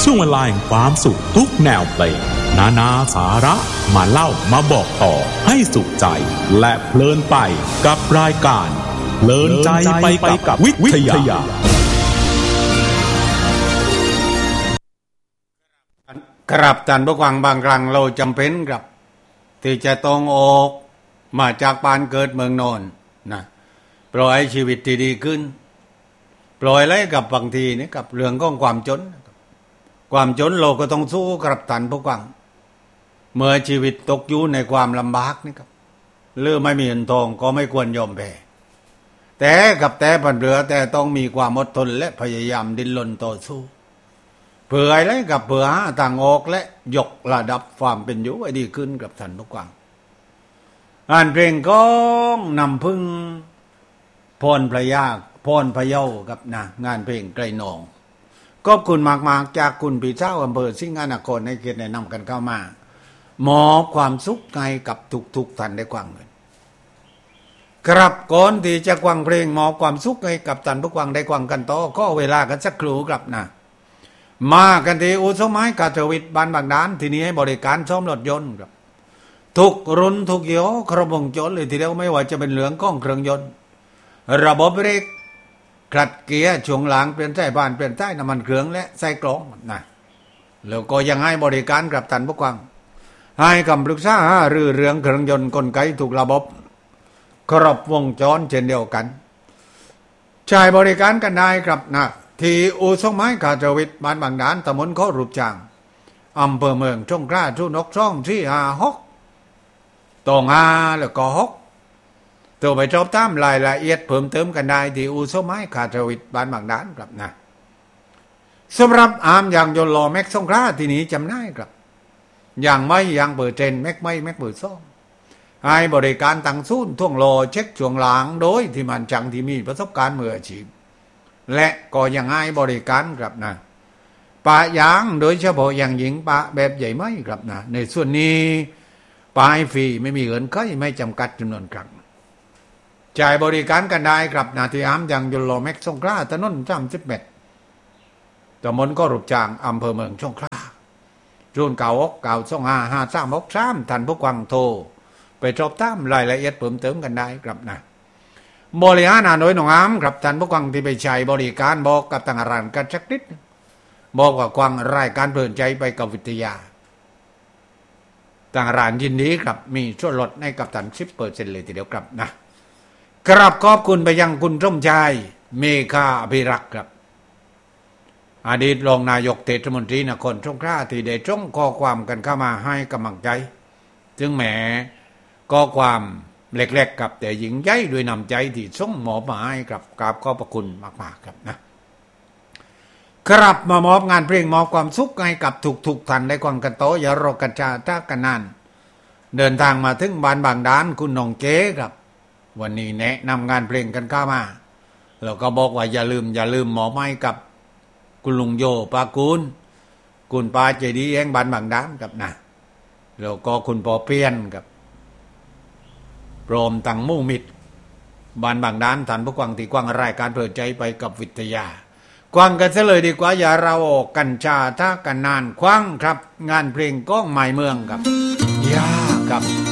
ช่วงเวลาแห่งความสุขทุกแนวเพลงนาสาระมาเล่ามาบอกต่อให้สุขใจและเพลินไปกับรายการเพลินใจไปกับวิทยาครับท่านผู้ฟังบางครั้งเราจำเป็นครับที่จะต้องออกมาจากบ้านเกิดเมืองนอนนะปล่อยชีวิตที่ดีขึ้นปล่อยอะไรกับบางทีนี่กับเรื่องของความจนเราก็ต้องสู้กับท่านผู้ฟังเมื่อชีวิตตกอยู่ในความลำบากนี่ครับหรือไม่มีเงินทองก็ไม่ควรยอมแพ้แต่ผันเรือแต่ต้องมีความอดทนและพยายามดิ้นรนต่อสู้เพื่ออะไรกับเพื่อหาทางออกและยกระดับความเป็นอยู่ให้ดีขึ้นกับท่านผู้ฟังงานเพลงก็นำพึ่งพรพระยาพรพระเยากับนะงานเพลงไกลนองขอบคุณมากๆจากคุณพี่เจ้าอำเภอสิงห์นครในเขตแนะนำกันเข้ามามอบความสุขให้กับทุกท่านได้ฟังกันครับก่อนที่จะฟังเพลงมอบความสุขให้กับท่านผู้ฟังได้ฟังกันต่อก็เวลากันสักครู่ครับนะมากันที่อู่ซ่อมไม้กาเทวิตบ้านบางดานที่นี้ให้บริการซ่อมรถยนต์ครับทุกรุ่นทุกยี่ห้อครบวงจรเลยทีเดียวไม่ว่าจะเป็นเรื่องของเครื่องยนต์ระบบเบรกคลัตช์เกียร์ช่วงหลังเปลี่ยนสายพานเปลี่ยนสายน้ำมันเครื่องและสายกรองนะแล้วก็ยังให้บริการกับท่านผู้ฟังให้คำปรึกษาเรื่องเครื่องยนต์กลไกถูกระบบครบวงจรเช่นเดียวกันใช้บริการกันได้ครับนะที่อู่ซ่อมไม้กาเทวิตบ้านบางดานตำบลโครูปจางอำเภอเมืองสงขลา06245 6ตอง5แล้วก็6ตัวไปชอบตามรายละเอียดเพิ่มเติมกันได้ที่อู่ซ่อมไม้กาเทวิตบ้านบางดานครับนะสำหรับอามอย่างยนต์ล้อแม็กสงขลาที่นี้จำได้ครับอย่างไม่อย่างเปิดเทรนแม็กไม่แม็กเปิดซ่อมให้บริการตั้งศูนย์ท่วงรอเช็คช่วงหลังโดยที่มันจังที่มีประสบการณ์มืออาชีพและก็ยังให้บริการครับนะปะยางโดยเฉพาะอย่างหญิงปะแบบใหญ่ไหมครับนะในส่วนนี้ปะให้ฟรีไม่มีเงินใครไม่จำกัดจำนวนครั้งจ่ายบริการกันได้ครับนะที่อามอย่างยนต์ล้อแม็กสงขลาถนน30 เมตรตำบลก็รูปจางอำเภอเมืองสงขลา096925536ท่านผู้ฟังโทรไปสอบถามรายละเอียดเพิ่มเติมกันได้ครับนะบริหารโดยหนองอามครับท่านผู้ฟังที่ไปใช้บริการบอกกับทางร้านกันสักนิดบอกว่าฟังรายการเพลินใจไปกับวิทยาทางร้านยินดีครับมีส่วนลดให้กับท่าน 10% เลยทีเดียวครับนะกราบขอบคุณไปยังคุณร่มชายเมฆาอภิรักษ์ครับอดีตรองนายกเทศมนตรีนครสงขลาที่ได้ส่งข้อความกันเข้ามาให้กำลังใจซึ่งแหมข้อความเล็กๆกับแต่หญิงใหญ่ด้วยนำใจที่ส่งหมอบมาให้กับกราบขอบพระคุณมากๆครับนะครับมามอบงานเพลงมอบความสุขให้กับทุกท่านได้ฟังกันโตอย่ารอกันจ้าจ้ากันนานเดินทางมาถึงบ้านบางดานคุณน้องเก๋ครับวันนี้แนะนำงานเพลงกันเข้ามาแล้วก็บอกว่าอย่าลืมหมอบให้กับคุณลุงโยปาคุณป้าใจดีแห่งบ้านบางดานครับนะแล้วก็คุณปอเปียนครับพร้อมตั้งมู่มิตรบ้านบางดานท่านผู้ฟังที่กว้างรายการเปิดใจไปกับวิทยากว้างกันซะเลยดีกว่าอย่าเราออกกันชาถ้ากันนานคว้างครับงานเพลงก้องหมายเมืองครับยาครับ